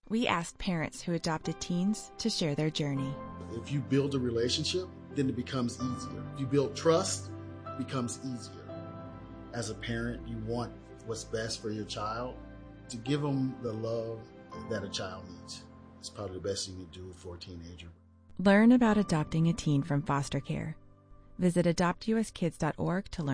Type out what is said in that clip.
We asked parents who adopted teens to share their journey. If you build a relationship, then it becomes easier. If you build trust, it becomes easier. As a parent, you want what's best for your child. To give them the love that a child needs. It's probably the best you can do for a teenager. Learn about adopting a teen from foster care. Visit adoptuskids.org to learn